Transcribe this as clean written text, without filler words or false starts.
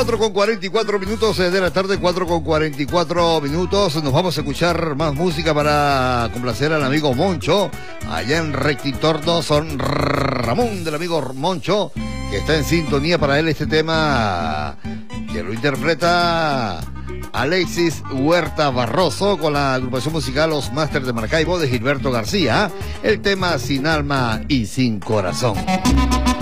4:44 de la tarde, 4:44. Nos vamos a escuchar más música para complacer al amigo Moncho. Allá en Rectitorno son Ramón del amigo Moncho, que está en sintonía para él este tema, que lo interpreta Alexis Huerta Barroso con la agrupación musical Los Masters de Maracaibo de Gilberto García. El tema Sin Alma y Sin Corazón.